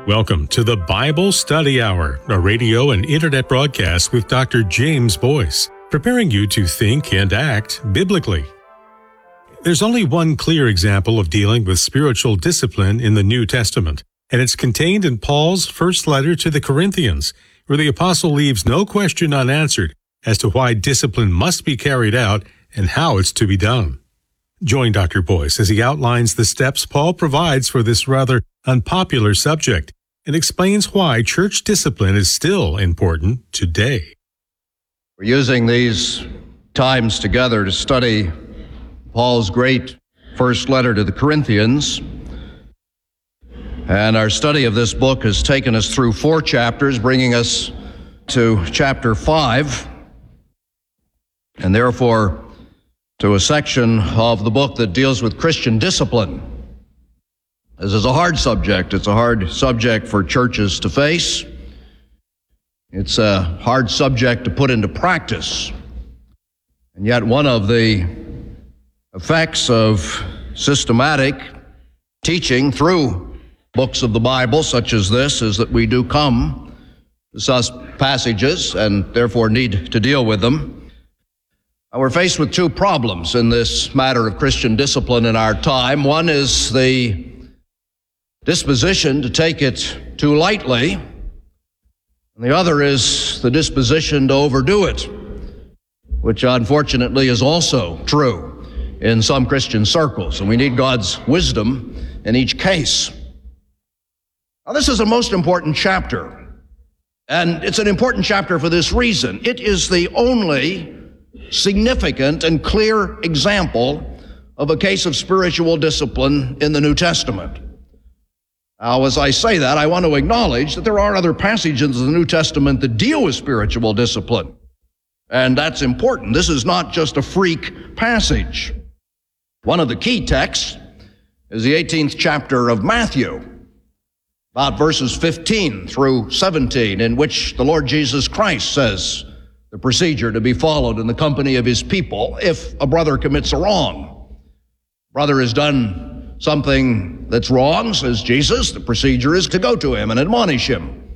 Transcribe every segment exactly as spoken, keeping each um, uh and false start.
Welcome to the Bible Study Hour, a radio and internet broadcast with Doctor James Boyce, preparing you to think and act biblically. There's only one clear example of dealing with spiritual discipline in the New Testament, and it's contained in Paul's first letter to the Corinthians, where the apostle leaves no question unanswered as to why discipline must be carried out and how it's to be done. Join Doctor Boyce as he outlines the steps Paul provides for this rather unpopular subject and explains why church discipline is still important today. We're using these times together to study Paul's great first letter to the Corinthians. And our study of this book has taken us through four chapters, bringing us to chapter five, and therefore to a section of the book that deals with Christian discipline. This is a hard subject. It's a hard subject for churches to face. It's a hard subject to put into practice. And yet one of the effects of systematic teaching through books of the Bible, such as this, is that we do come to such passages and therefore need to deal with them. We're faced with two problems in this matter of Christian discipline in our time. One is the disposition to take it too lightly, and the other is the disposition to overdo it, which unfortunately is also true in some Christian circles, and we need God's wisdom in each case. Now, this is a most important chapter, and it's an important chapter for this reason. It is the only significant and clear example of a case of spiritual discipline in the New Testament. Now, as I say that, I want to acknowledge that there are other passages in the New Testament that deal with spiritual discipline, and that's important. This is not just a freak passage. One of the key texts is the eighteenth chapter of Matthew, about verses fifteen through seventeen, in which the Lord Jesus Christ says the procedure to be followed in the company of his people if a brother commits a wrong. Brother has done something that's wrong, says Jesus, the procedure is to go to him and admonish him.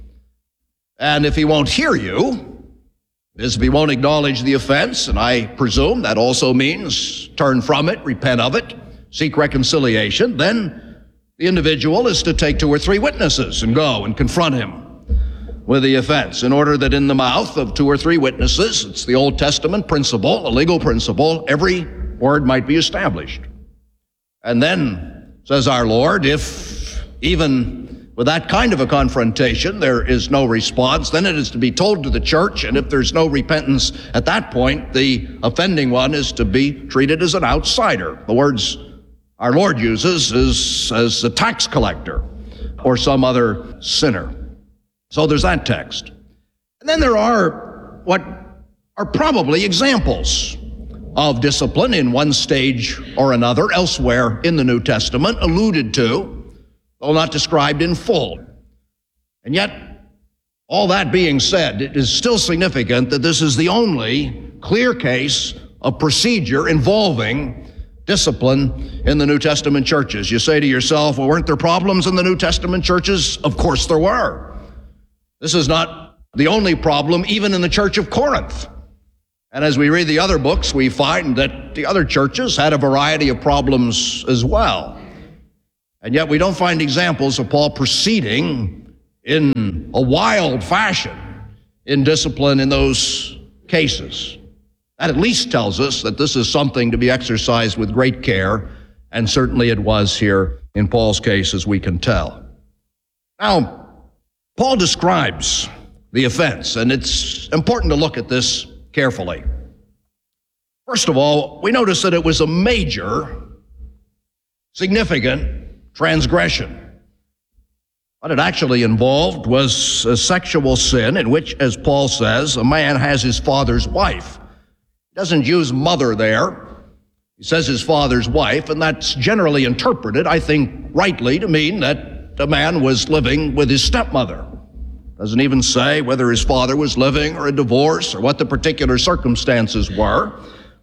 And if he won't hear you, if he won't acknowledge the offense, and I presume that also means turn from it, repent of it, seek reconciliation, then the individual is to take two or three witnesses and go and confront him with the offense, in order that in the mouth of two or three witnesses, it's the Old Testament principle, a legal principle, every word might be established. And then, says our Lord, if even with that kind of a confrontation there is no response, then it is to be told to the church, and if there's no repentance at that point, the offending one is to be treated as an outsider. The words our Lord uses is as a tax collector or some other sinner. So there's that text. And then there are what are probably examples of discipline in one stage or another elsewhere in the New Testament, alluded to, though not described in full. And yet, all that being said, it is still significant that this is the only clear case of procedure involving discipline in the New Testament churches. You say to yourself, well, weren't there problems in the New Testament churches? Of course there were. This is not the only problem, even in the church of Corinth. And as we read the other books, we find that the other churches had a variety of problems as well. And yet we don't find examples of Paul proceeding in a wild fashion in discipline in those cases. That at least tells us that this is something to be exercised with great care, and certainly it was here in Paul's case, as we can tell. Now, Paul describes the offense, and it's important to look at this carefully. First of all, we notice that it was a major, significant transgression. What it actually involved was a sexual sin in which, as Paul says, a man has his father's wife. He doesn't use mother there. He says his father's wife, and that's generally interpreted, I think, rightly to mean that a man was living with his stepmother. Doesn't even say whether his father was living or a divorce or what the particular circumstances were.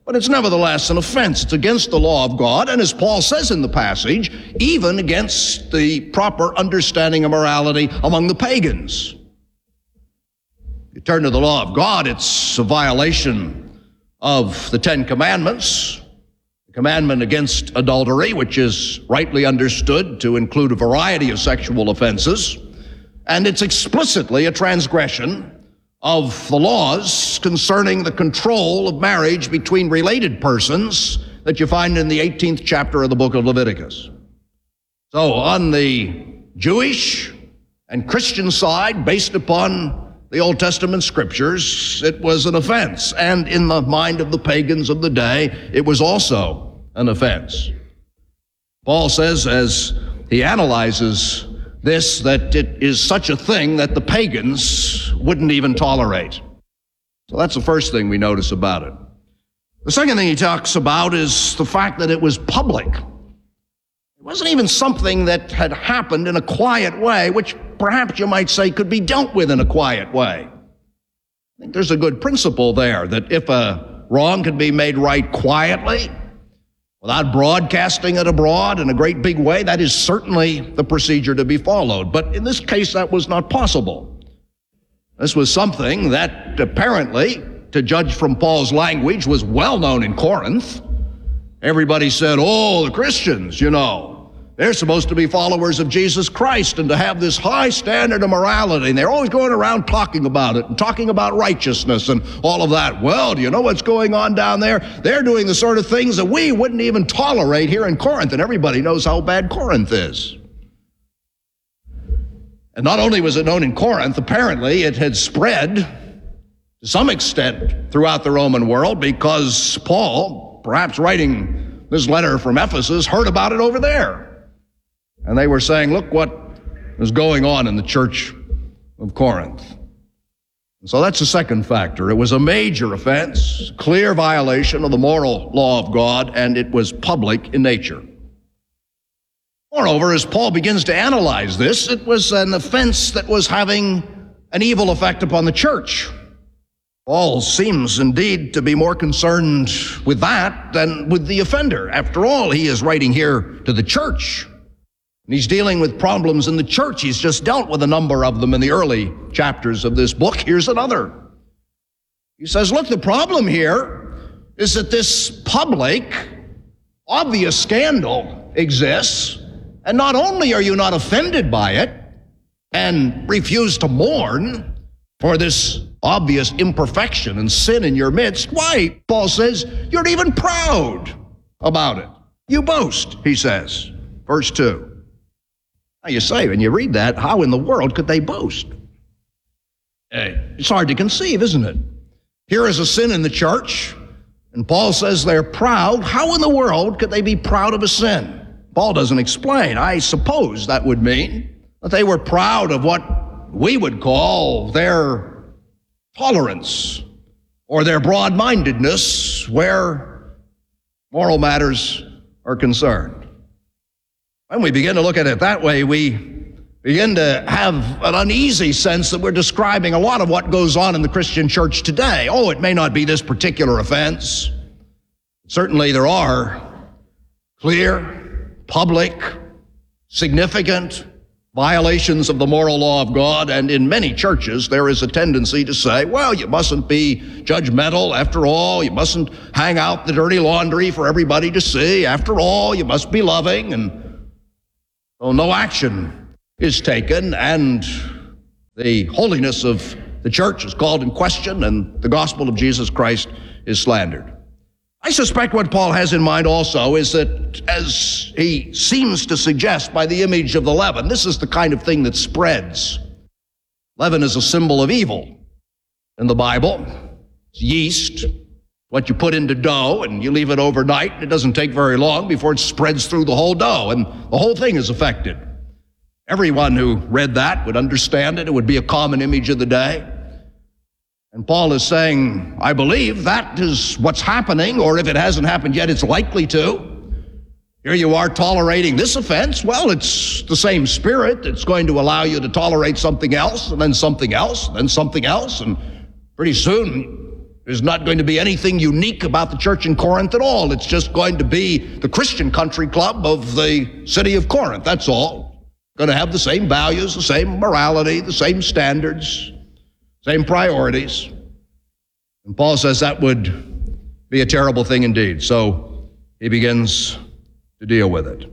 but it's nevertheless an offense. It's against the law of God, and as Paul says in the passage, even against the proper understanding of morality among the pagans. You turn to the law of God, it's a violation of the Ten Commandments, the commandment against adultery, which is rightly understood to include a variety of sexual offenses, and it's explicitly a transgression of the laws concerning the control of marriage between related persons that you find in the eighteenth chapter of the book of Leviticus. So on the Jewish and Christian side, based upon the Old Testament scriptures, it was an offense. And in the mind of the pagans of the day, it was also an offense. Paul says, as he analyzes this, that it is such a thing that the pagans wouldn't even tolerate. So that's the first thing we notice about it. The second thing he talks about is the fact that it was public. It wasn't even something that had happened in a quiet way, which perhaps you might say could be dealt with in a quiet way. I think there's a good principle there, that if a wrong can be made right quietly, without broadcasting it abroad in a great big way, that is certainly the procedure to be followed. But in this case, that was not possible. This was something that apparently, to judge from Paul's language, was well known in Corinth. Everybody said, oh, the Christians, you know, they're supposed to be followers of Jesus Christ and to have this high standard of morality. And they're always going around talking about it and talking about righteousness and all of that. Well, do you know what's going on down there? They're doing the sort of things that we wouldn't even tolerate here in Corinth. And everybody knows how bad Corinth is. And not only was it known in Corinth, apparently it had spread to some extent throughout the Roman world, because Paul, perhaps writing this letter from Ephesus, heard about it over there. And they were saying, look what is going on in the church of Corinth. And so that's the second factor. It was a major offense, clear violation of the moral law of God, and it was public in nature. Moreover, as Paul begins to analyze this, it was an offense that was having an evil effect upon the church. Paul seems indeed to be more concerned with that than with the offender. After all, he is writing here to the church. And he's dealing with problems in the church. He's just dealt with a number of them in the early chapters of this book. Here's another. He says, look, the problem here is that this public, obvious scandal exists, and not only are you not offended by it and refuse to mourn for this obvious imperfection and sin in your midst, why, Paul says, you're even proud about it. You boast, he says, verse two. Now you say, when you read that, how in the world could they boast? It's hard to conceive, isn't it? Here is a sin in the church, and Paul says they're proud. How in the world could they be proud of a sin? Paul doesn't explain. I suppose that would mean that they were proud of what we would call their tolerance or their broad-mindedness where moral matters are concerned. When we begin to look at it that way, we begin to have an uneasy sense that we're describing a lot of what goes on in the Christian church today. Oh, it may not be this particular offense. Certainly there are clear, public, significant violations of the moral law of God, and in many churches there is a tendency to say, well, you mustn't be judgmental. After all, you mustn't hang out the dirty laundry for everybody to see. After all, you must be loving. And so no action is taken, and the holiness of the church is called in question, and the gospel of Jesus Christ is slandered. I suspect what Paul has in mind also is that, as he seems to suggest by the image of the leaven, this is the kind of thing that spreads. Leaven is a symbol of evil in the Bible. It's yeast, what you put into dough, and you leave it overnight. It doesn't take very long before it spreads through the whole dough, and the whole thing is affected. Everyone who read that would understand it. It would be a common image of the day. And Paul is saying, I believe that is what's happening, or if it hasn't happened yet, it's likely to. Here you are tolerating this offense. Well, it's the same spirit. It's going to allow you to tolerate something else, and then something else, and then something else, and pretty soon There's not going to be anything unique about the church in Corinth at all. It's just going to be the Christian country club of the city of Corinth, that's all. Going to have the same values, the same morality, the same standards, same priorities. And Paul says that would be a terrible thing indeed. So he begins to deal with it.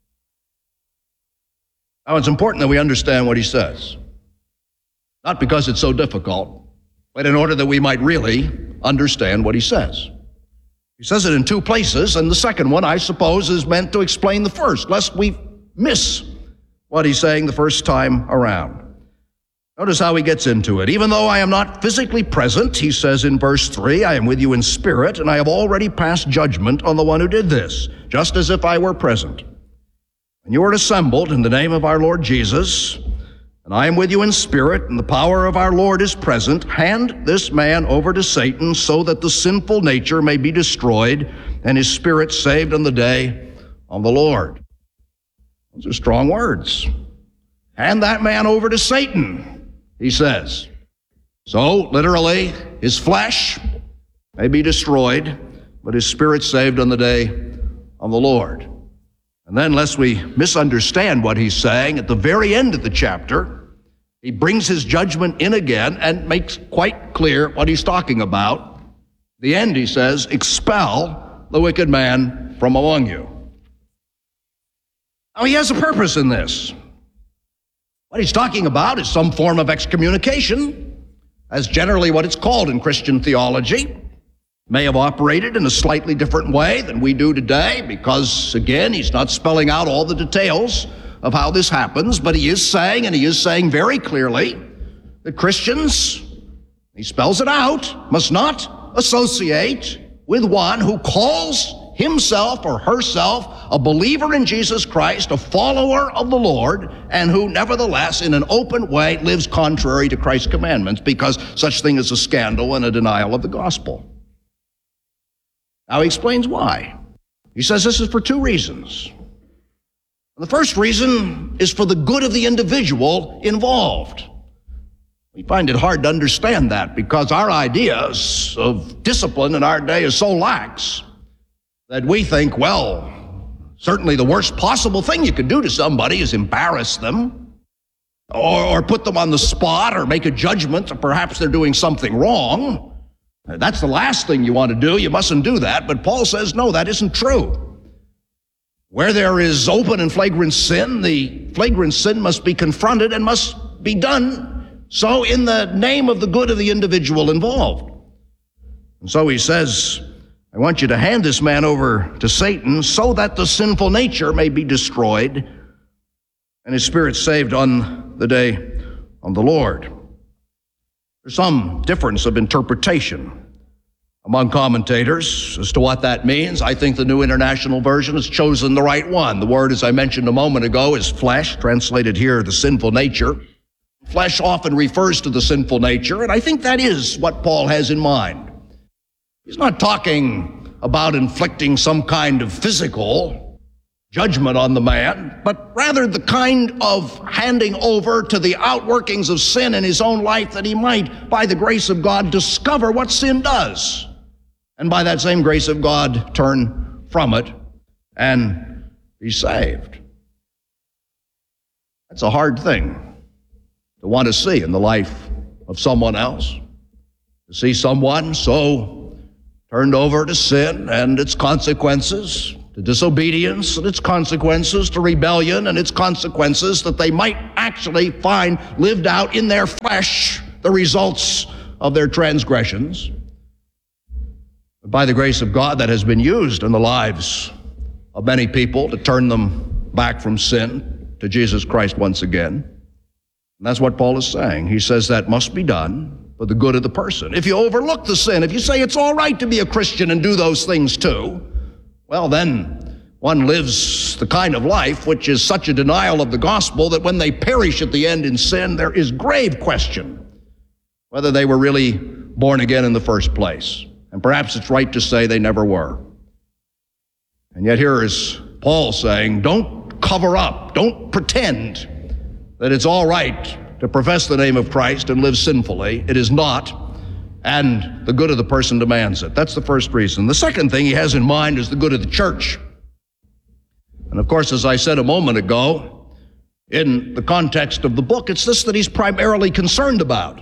Now, it's important that we understand what he says. Not because it's so difficult, but in order that we might really understand what he says. He says it in two places, and the second one, I suppose, is meant to explain the first, lest we miss what he's saying the first time around. Notice how he gets into it. Even though I am not physically present, he says in verse three, I am with you in spirit, and I have already passed judgment on the one who did this, just as if I were present. And you are assembled in the name of our Lord Jesus, and I am with you in spirit, and the power of our Lord is present. Hand this man over to Satan so that the sinful nature may be destroyed and his spirit saved on the day of the Lord. Those are strong words. Hand that man over to Satan, he says. So, literally, his flesh may be destroyed, but his spirit saved on the day of the Lord. And then, lest we misunderstand what he's saying, at the very end of the chapter, he brings his judgment in again and makes quite clear what he's talking about. The end, he says, expel the wicked man from among you. Now, he has a purpose in this. What he's talking about is some form of excommunication, as generally what it's called in Christian theology. May have operated in a slightly different way than we do today because, again, he's not spelling out all the details of how this happens, but he is saying, and he is saying very clearly, that Christians, he spells it out, must not associate with one who calls himself or herself a believer in Jesus Christ, a follower of the Lord, and who nevertheless in an open way lives contrary to Christ's commandments, because such thing is a scandal and a denial of the gospel. Now he explains why. He says this is for two reasons. The first reason is for the good of the individual involved. We find it hard to understand that because our ideas of discipline in our day is so lax that we think, well, certainly the worst possible thing you could do to somebody is embarrass them or, or put them on the spot or make a judgment that perhaps they're doing something wrong. That's the last thing you want to do. You mustn't do that. But Paul says, no, that isn't true. Where there is open and flagrant sin, the flagrant sin must be confronted and must be done so in the name of the good of the individual involved. And so he says, I want you to hand this man over to Satan so that the sinful nature may be destroyed and his spirit saved on the day of the Lord. There's some difference of interpretation among commentators as to what that means. I think the New International Version has chosen the right one. The word, as I mentioned a moment ago, is flesh, translated here, the sinful nature. Flesh often refers to the sinful nature, and I think that is what Paul has in mind. He's not talking about inflicting some kind of physical judgment on the man, but rather the kind of handing over to the outworkings of sin in his own life that he might, by the grace of God, discover what sin does. And by that same grace of God, turn from it and be saved. That's a hard thing to want to see in the life of someone else. To see someone so turned over to sin and its consequences, to disobedience and its consequences, to rebellion and its consequences, that they might actually find lived out in their flesh the results of their transgressions. But by the grace of God, that has been used in the lives of many people to turn them back from sin to Jesus Christ once again. And that's what Paul is saying. He says that must be done for the good of the person. If you overlook the sin, if you say it's all right to be a Christian and do those things too, well, then one lives the kind of life which is such a denial of the gospel that when they perish at the end in sin, there is grave question whether they were really born again in the first place. And perhaps it's right to say they never were. And yet here is Paul saying, don't cover up, don't pretend that it's all right to profess the name of Christ and live sinfully. It is not, and the good of the person demands it. That's the first reason. The second thing he has in mind is the good of the church. And of course, as I said a moment ago, in the context of the book, it's this that he's primarily concerned about.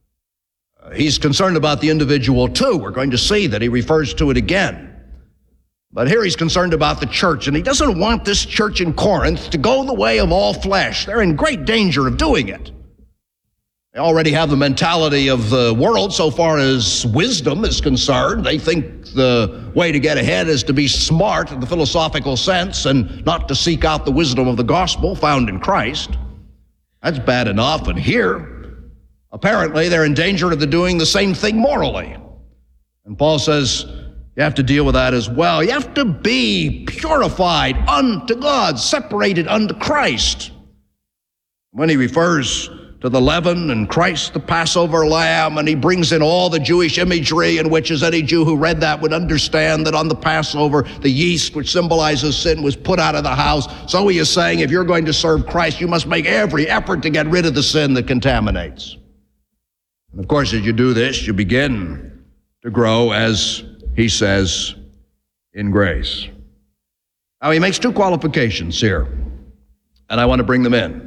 Uh, he's concerned about the individual too. We're going to see that he refers to it again. But here he's concerned about the church, and he doesn't want this church in Corinth to go the way of all flesh. They're in great danger of doing it. They already have the mentality of the world so far as wisdom is concerned. They think the way to get ahead is to be smart in the philosophical sense and not to seek out the wisdom of the gospel found in Christ. That's bad enough. And here, apparently, they're in danger of doing the same thing morally. And Paul says, you have to deal with that as well. You have to be purified unto God, separated unto Christ. When he refers to the leaven and Christ the Passover lamb, and he brings in all the Jewish imagery in which, as any Jew who read that would understand, that on the Passover, the yeast, which symbolizes sin, was put out of the house. So he is saying, if you're going to serve Christ, you must make every effort to get rid of the sin that contaminates. And of course, as you do this, you begin to grow, as he says, in grace. Now, he makes two qualifications here, and I want to bring them in.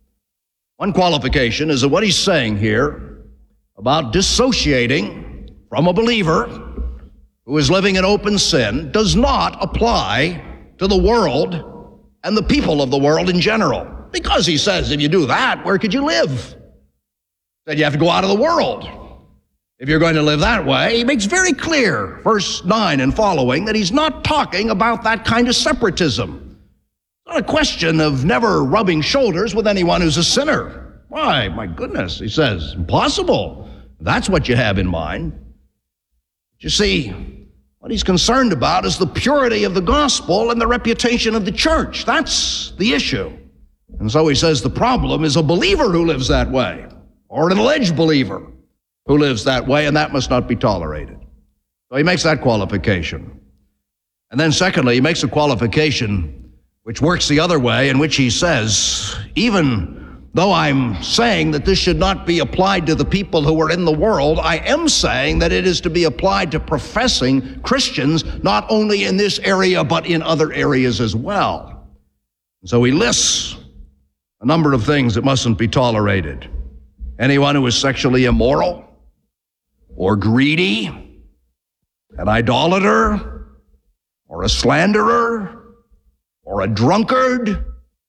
One qualification is that what he's saying here about dissociating from a believer who is living in open sin does not apply to the world and the people of the world in general. Because he says, if you do that, where could you live? That you have to go out of the world. If you're going to live that way, he makes very clear, verse nine and following, that he's not talking about that kind of separatism. It's not a question of never rubbing shoulders with anyone who's a sinner. Why, my goodness, he says, impossible. That's what you have in mind. You see, what he's concerned about is the purity of the gospel and the reputation of the church. That's the issue. And so he says the problem is a believer who lives that way, or an alleged believer who lives that way, and that must not be tolerated. So he makes that qualification. And then secondly, he makes a qualification which works the other way, in which he says, even though I'm saying that this should not be applied to the people who are in the world, I am saying that it is to be applied to professing Christians, not only in this area, but in other areas as well. So he lists a number of things that mustn't be tolerated. Anyone who is sexually immoral, or greedy, an idolater, or a slanderer, or a drunkard,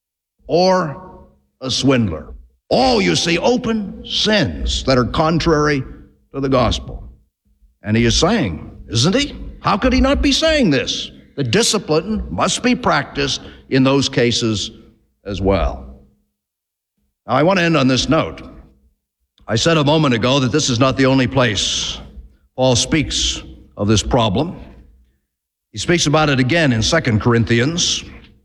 or a swindler. All, you see, open sins that are contrary to the gospel. And he is saying, isn't he? How could he not be saying this? The discipline must be practiced in those cases as well. Now, I want to end on this note. I said a moment ago that this is not the only place Paul speaks of this problem. He speaks about it again in Second Corinthians,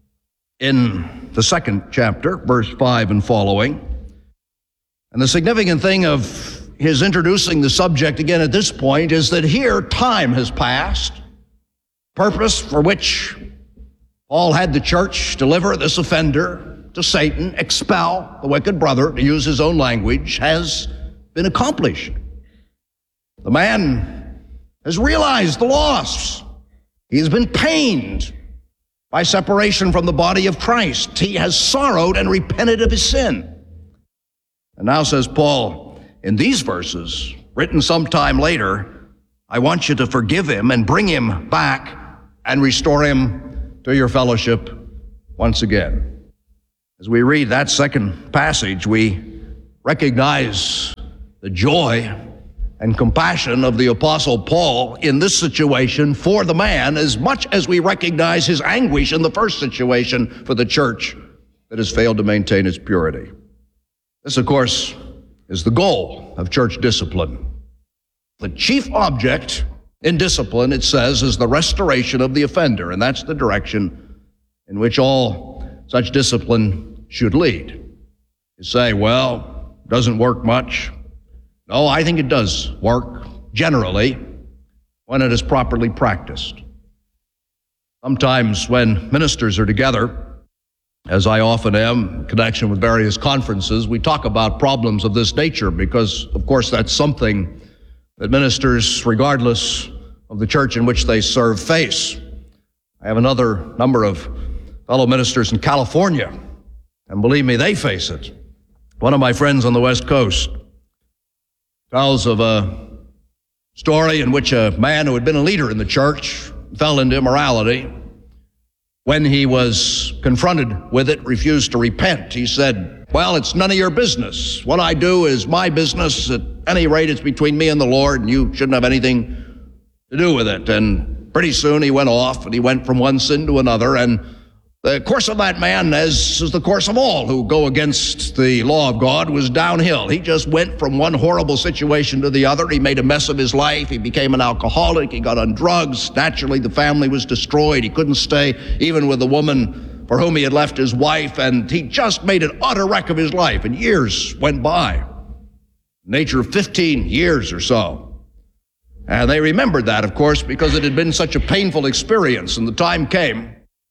in the second chapter, verse five and following. And the significant thing of his introducing the subject again at this point is that here time has passed, purpose for which Paul had the church deliver this offender to Satan, expel the wicked brother, to use his own language, has been accomplished. The man has realized the loss. He has been pained by separation from the body of Christ. He has sorrowed and repented of his sin. And now, says Paul, in these verses, written sometime later, I want you to forgive him and bring him back and restore him to your fellowship once again. As we read that second passage, we recognize the joy and compassion of the Apostle Paul in this situation for the man, as much as we recognize his anguish in the first situation for the church that has failed to maintain its purity. This, of course, is the goal of church discipline. The chief object in discipline, it says, is the restoration of the offender, and that's the direction in which all such discipline should lead. You say, well, doesn't work much. No, I think it does work, generally, when it is properly practiced. Sometimes when ministers are together, as I often am, in connection with various conferences, we talk about problems of this nature because, of course, that's something that ministers, regardless of the church in which they serve, face. I have another number of fellow ministers in California, and believe me, they face it. One of my friends on the West Coast tells of a story in which a man who had been a leader in the church fell into immorality. When he was confronted with it, refused to repent. He said, well, it's none of your business. What I do is my business. At any rate, it's between me and the Lord, and you shouldn't have anything to do with it. And pretty soon he went off, and he went from one sin to another. And the course of that man, as is the course of all who go against the law of God, was downhill. He just went from one horrible situation to the other. He made a mess of his life. He became an alcoholic. He got on drugs. Naturally, the family was destroyed. He couldn't stay even with the woman for whom he had left his wife, and he just made an utter wreck of his life. And years went by, nature of fifteen years or so. And they remembered that, of course, because it had been such a painful experience. And the time came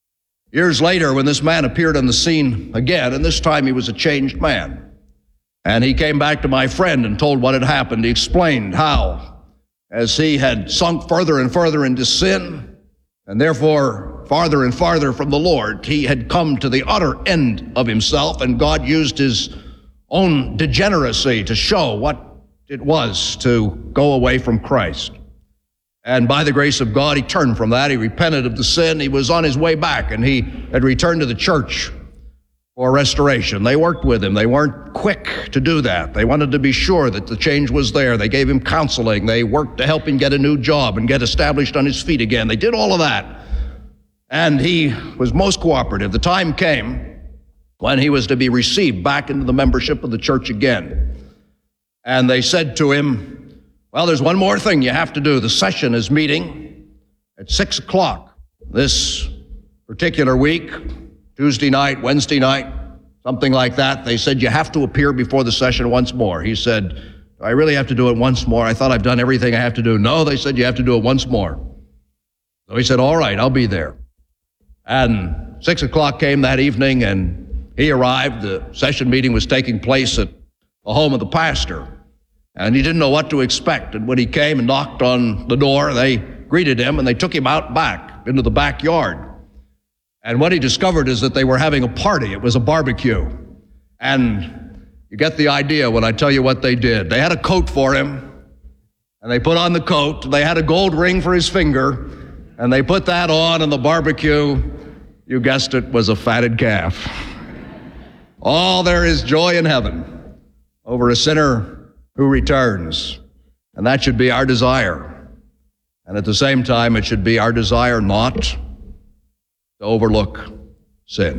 years later when this man appeared on the scene again, and this time he was a changed man. And he came back to my friend and told what had happened. He explained how, as he had sunk further and further into sin, and therefore farther and farther from the Lord, he had come to the utter end of himself, and God used his own degeneracy to show what it was to go away from Christ. And by the grace of God, he turned from that. He repented of the sin. He was on his way back, and he had returned to the church for restoration. They worked with him. They weren't quick to do that. They wanted to be sure that the change was there. They gave him counseling. They worked to help him get a new job and get established on his feet again. They did all of that. And he was most cooperative. The time came when he was to be received back into the membership of the church again. And they said to him, well, there's one more thing you have to do. The session is meeting at six o'clock this particular week, Tuesday night, Wednesday night, something like that. They said you have to appear before the session once more. He said, do I really have to do it once more? I thought I've done everything I have to do. No, they said you have to do it once more. So he said, all right, I'll be there. And six o'clock came that evening, and he arrived. The session meeting was taking place at the home of the pastor. And he didn't know what to expect. And when he came and knocked on the door, they greeted him, and they took him out back into the backyard. And what he discovered is that they were having a party. It was a barbecue. And you get the idea when I tell you what they did. They had a coat for him, and they put on the coat. They had a gold ring for his finger, and they put that on, and the barbecue, you guessed it, was a fatted calf. Oh, there is joy in heaven over a sinner who returns. And that should be our desire. And at the same time, it should be our desire not to overlook sin.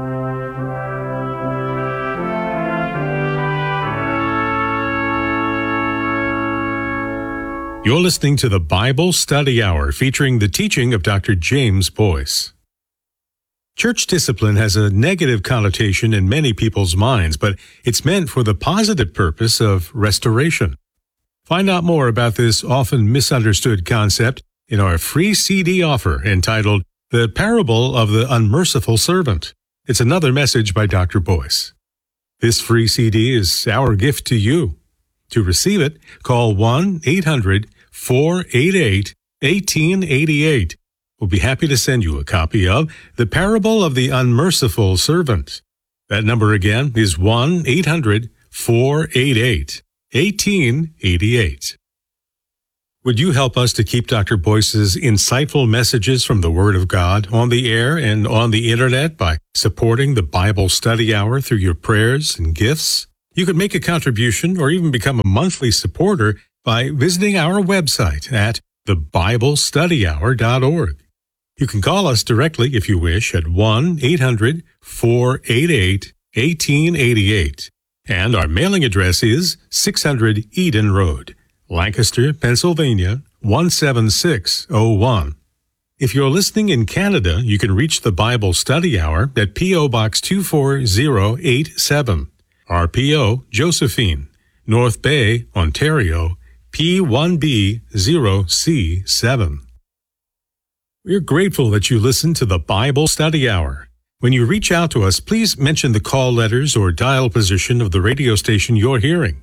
You're listening to the Bible Study Hour, featuring the teaching of Doctor James Boyce. Church discipline has a negative connotation in many people's minds, but it's meant for the positive purpose of restoration. Find out more about this often misunderstood concept in our free C D offer entitled The Parable of the Unmerciful Servant. It's another message by Doctor Boyce. This free C D is our gift to you. To receive it, call one eight hundred four eight eight one eight eight eight. We'll be happy to send you a copy of The Parable of the Unmerciful Servant. That number again is one eight hundred four eight eight one eight eight eight. Would you help us to keep Doctor Boyce's insightful messages from the Word of God on the air and on the Internet by supporting the Bible Study Hour through your prayers and gifts? You could make a contribution or even become a monthly supporter by visiting our website at the bible study hour dot org. You can call us directly if you wish at one eight hundred four eight eight one eight eight eight. And our mailing address is six hundred Eden Road, Lancaster, Pennsylvania, one seven six oh one. If you're listening in Canada, you can reach the Bible Study Hour at P O Box two four zero eight seven, R P O Josephine, North Bay, Ontario, P one B zero C seven. We're grateful that you listen to the Bible Study Hour. When you reach out to us, please mention the call letters or dial position of the radio station you're hearing.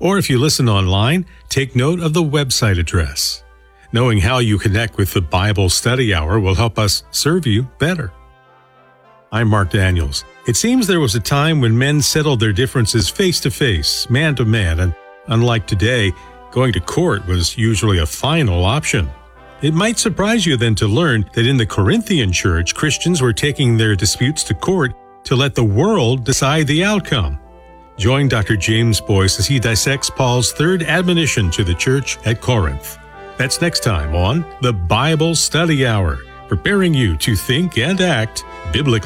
Or if you listen online, take note of the website address. Knowing how you connect with the Bible Study Hour will help us serve you better. I'm Mark Daniels. It seems there was a time when men settled their differences face to face, man to man, and unlike today, going to court was usually a final option. It might surprise you then to learn that in the Corinthian church, Christians were taking their disputes to court to let the world decide the outcome. Join Doctor James Boyce as he dissects Paul's third admonition to the church at Corinth. That's next time on the Bible Study Hour, preparing you to think and act biblically.